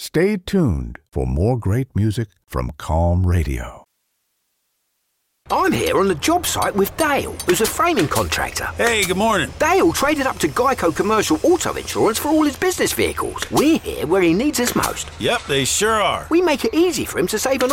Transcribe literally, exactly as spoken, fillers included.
Stay tuned for more great music from Calm Radio. I'm here on the job site with Dale, who's a framing contractor. Hey, good morning. Dale traded up to Geico Commercial Auto Insurance for all his business vehicles. We're here where he needs us most. Yep, they sure are. We make it easy for him to save an